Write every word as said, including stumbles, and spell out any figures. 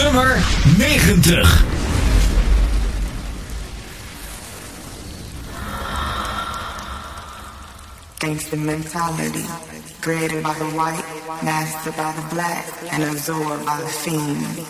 nummer negentig. Gangster mentality, created by the white, mastered by the black, and absorbed by the fiend.